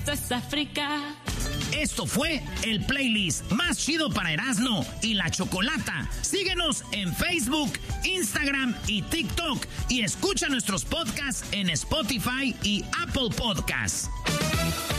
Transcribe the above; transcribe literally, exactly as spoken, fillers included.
Esto es África. Esto fue el playlist más chido para Erasmo y la Chocolata. Síguenos en Facebook, Instagram y TikTok y escucha nuestros podcasts en Spotify y Apple Podcasts.